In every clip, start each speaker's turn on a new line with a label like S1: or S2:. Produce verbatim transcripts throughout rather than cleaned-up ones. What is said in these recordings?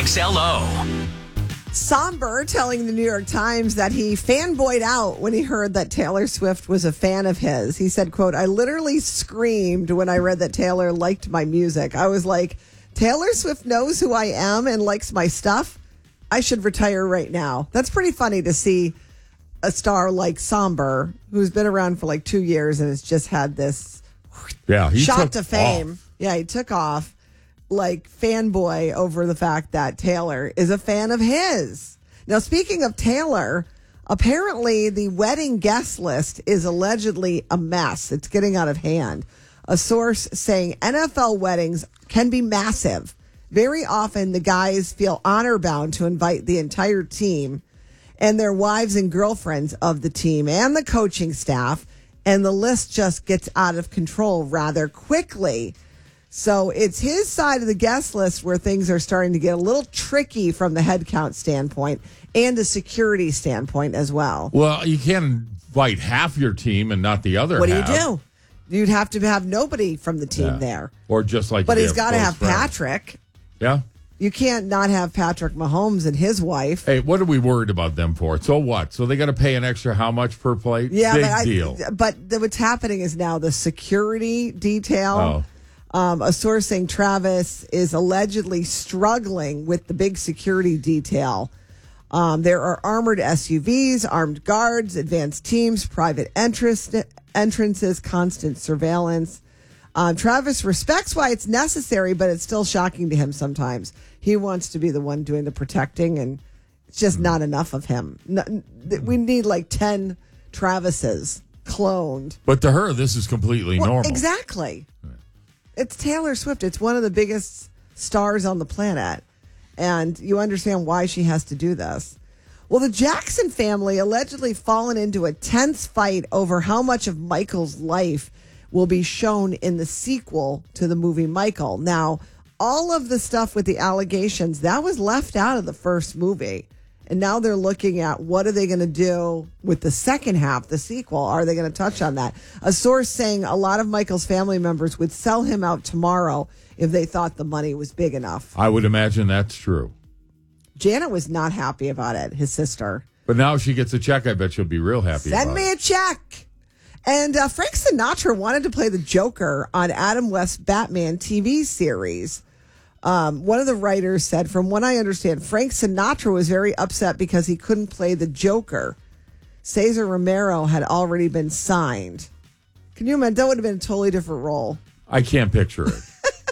S1: X L O.
S2: Somber telling the New York Times that he fanboyed out when he heard that Taylor Swift was a fan of his. He said, quote, I literally screamed when I read that Taylor liked my music. I was like, Taylor Swift knows who I am and likes my stuff. I should retire right now. That's pretty funny to see a star like Somber, who's been around for like two years and has just had this
S3: yeah, he
S2: shot
S3: took
S2: to fame.
S3: Off.
S2: Yeah, he took off. Like fanboy over the fact that Taylor is a fan of his. Now, speaking of Taylor, apparently the wedding guest list is allegedly a mess. It's getting out of hand. A source saying N F L weddings can be massive. Very often the guys feel honor bound to invite the entire team and their wives and girlfriends of the team and the coaching staff, and the list just gets out of control rather quickly. So it's his side of the guest list where things are starting to get a little tricky from the head count standpoint and a security standpoint as well.
S3: Well, you can't invite half your team and not the other
S2: What
S3: half.
S2: do you do? You'd have to have nobody from the team
S3: Yeah.
S2: there.
S3: Or just like
S2: But
S3: you
S2: he's got to
S3: close
S2: have
S3: friends.
S2: Patrick.
S3: Yeah.
S2: You can't not have Patrick Mahomes and his wife.
S3: Hey, what are we worried about them for? So what? So they got to pay an extra how much per plate?
S2: Yeah,
S3: Big
S2: but, I,
S3: deal.
S2: but the, what's happening is now the security detail.
S3: Oh.
S2: Um, a source saying Travis is allegedly struggling with the big security detail. Um, there are armored S U Vs, armed guards, advanced teams, private entrance, entrances, constant surveillance. Um, Travis respects why it's necessary, but it's still shocking to him sometimes. He wants to be the one doing the protecting, and it's just not enough of him. No, we need like ten Travises cloned.
S3: But to her, this is completely
S2: Well,
S3: normal.
S2: Exactly. It's Taylor Swift. It's one of the biggest stars on the planet. And you understand why she has to do this. Well, the Jackson family allegedly fallen into a tense fight over how much of Michael's life will be shown in the sequel to the movie Michael. Now, all of the stuff with the allegations, that was left out of the first movie. And now they're looking at what are they going to do with the second half, the sequel. Are they going to touch on that? A source saying a lot of Michael's family members would sell him out tomorrow if they thought the money was big enough.
S3: I would imagine that's true.
S2: Janet was not happy about it, his sister.
S3: But now if she gets a check, I bet she'll be real happy
S2: Send
S3: about
S2: me
S3: it.
S2: a check. And uh, Frank Sinatra wanted to play the Joker on Adam West's Batman T V series. Um, one of the writers said, from what I understand, Frank Sinatra was very upset because he couldn't play the Joker. Cesar Romero had already been signed. Can you imagine? That would have been a totally different role.
S3: I can't picture it.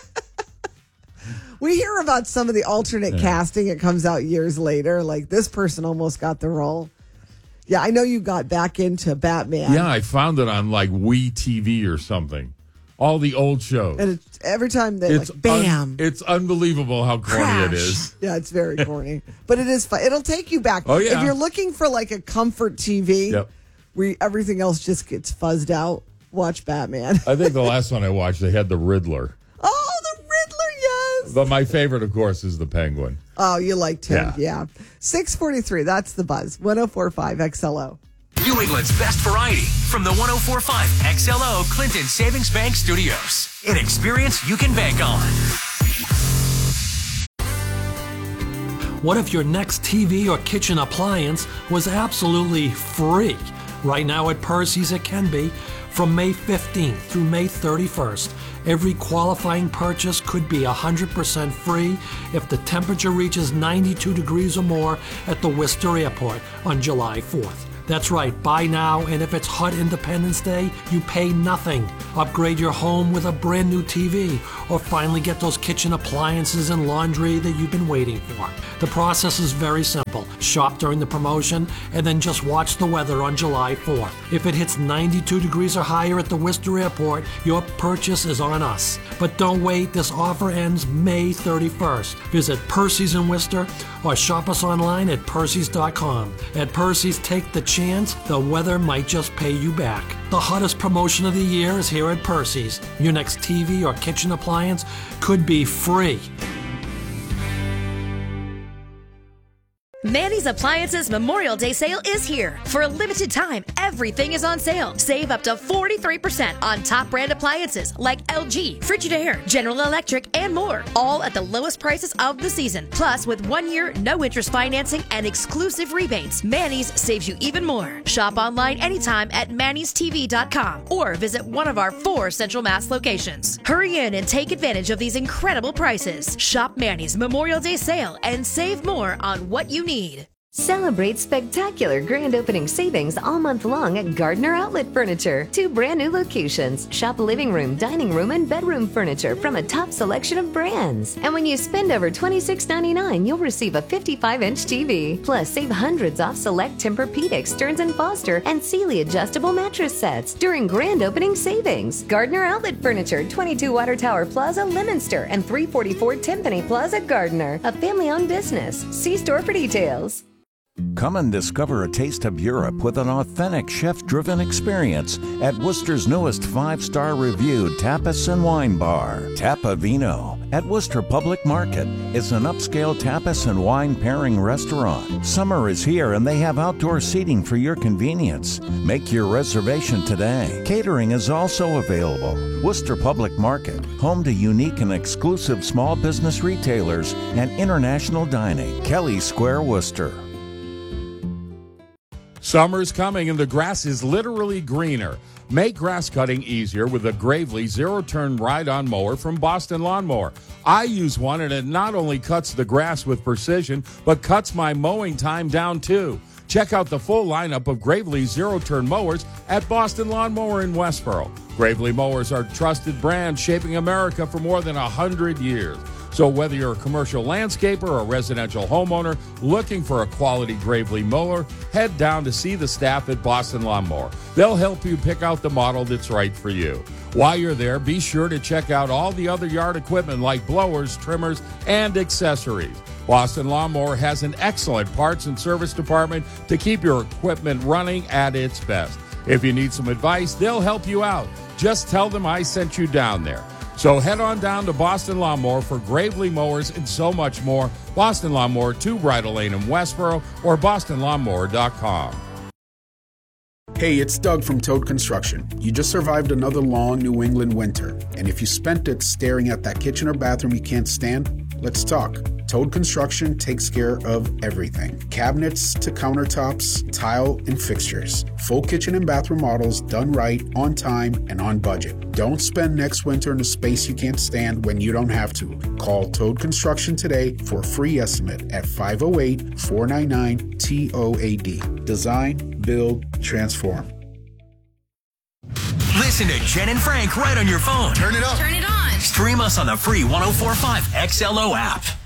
S2: We hear about some of the alternate
S3: Yeah.
S2: casting. It comes out years later. Like, this person almost got the role. Yeah, I know you got back into Batman.
S3: Yeah, I found it on like Wii T V or something. All the old shows.
S2: And it's, every time they
S3: It's
S2: like, bam.
S3: un- it's unbelievable how corny
S2: Crash.
S3: it is.
S2: Yeah, it's very corny. But it is fun. It'll take you back.
S3: Oh, yeah.
S2: If you're looking for like a comfort T V
S3: Yep.
S2: where everything else just gets fuzzed out, watch Batman.
S3: I think the last one I watched, they had the Riddler.
S2: Oh, the Riddler, yes.
S3: But my favorite, of course, is the Penguin.
S2: Oh, you liked him.
S3: Yeah.
S2: Yeah. six forty-three, that's the buzz. one oh four point five X L O.
S1: New England's best variety from the one oh four point five X L O Clinton Savings Bank Studios. An experience you can bank on.
S4: What if your next T V or kitchen appliance was absolutely free? Right now at Percy's it can be. From May fifteenth through May thirty-first, every qualifying purchase could be one hundred percent free if the temperature reaches ninety-two degrees or more at the Worcester Airport on July fourth. That's right, buy now, and if it's hot Independence Day, you pay nothing. Upgrade your home with a brand new T V, or finally get those kitchen appliances and laundry that you've been waiting for. The process is very simple. Shop during the promotion, and then just watch the weather on July fourth. If it hits ninety-two degrees or higher at the Worcester Airport, your purchase is on us. But don't wait, this offer ends May thirty-first. Visit Percy's in Worcester, or shop us online at Percy's dot com. At Percy's, take the chance the weather might just pay you back. The hottest promotion of the year is here at Percy's. Your next T V or kitchen appliance could be free.
S5: Manny's Appliances Memorial Day sale is here. For a limited time, everything is on sale. Save up to forty-three percent on top brand appliances like L G, Frigidaire, General Electric, and more. All at the lowest prices of the season. Plus, with one year, no interest financing and exclusive rebates, Manny's saves you even more. Shop online anytime at mannys t v dot com or visit one of our four Central Mass locations. Hurry in and take advantage of these incredible prices. Shop Manny's Memorial Day sale and save more on what you need.
S6: Celebrate spectacular grand opening savings all month long at Gardner Outlet Furniture. Two brand new locations. Shop living room, dining room, and bedroom furniture from a top selection of brands. And when you spend over twenty-six ninety-nine, you'll receive a fifty-five inch T V. Plus, save hundreds off select Tempur-Pedic, Stearns and Foster, and Sealy adjustable mattress sets during grand opening savings. Gardner Outlet Furniture, twenty-two Water Tower Plaza, Leominster, and three forty-four Timpani Plaza, Gardner. A family-owned business. See store for details.
S7: Come and discover a taste of Europe with an authentic chef-driven experience at Worcester's newest five-star reviewed Tapas and Wine Bar, Tapa Vino. At Worcester Public Market, it's an upscale tapas and wine pairing restaurant. Summer is here and they have outdoor seating for your convenience. Make your reservation today. Catering is also available. Worcester Public Market, home to unique and exclusive small business retailers and international dining. Kelly Square, Worcester.
S3: Summer's coming and the grass is literally greener. Make grass cutting easier with a Gravely zero-turn ride-on mower from Boston Lawnmower. I use one and it not only cuts the grass with precision, but cuts my mowing time down too. Check out the full lineup of Gravely zero-turn mowers at Boston Lawnmower in Westboro. Gravely mowers are trusted brands shaping America for more than one hundred years. So whether you're a commercial landscaper or a residential homeowner looking for a quality Gravely mower, head down to see the staff at Boston Lawnmower. They'll help you pick out the model that's right for you. While you're there, be sure to check out all the other yard equipment like blowers, trimmers, and accessories. Boston Lawnmower has an excellent parts and service department to keep your equipment running at its best. If you need some advice, they'll help you out. Just tell them I sent you down there. So head on down to Boston Lawnmower for Gravely mowers and so much more. Boston Lawnmower, two Bridle Lane in Westboro, or boston lawnmower dot com.
S8: Hey, it's Doug from Toad Construction. You just survived another long New England winter, and if you spent it staring at that kitchen or bathroom you can't stand, let's talk. Toad Construction takes care of everything. Cabinets to countertops, tile, and fixtures. Full kitchen and bathroom models done right, on time, and on budget. Don't spend next winter in a space you can't stand when you don't have to. Call Toad Construction today for a free estimate at five oh eight, four nine nine, T O A D. Design, build, transform.
S1: Listen to Jen and Frank right on your phone.
S9: Turn it up.
S10: Turn it on.
S1: Stream us on the free one oh four point five X L O app.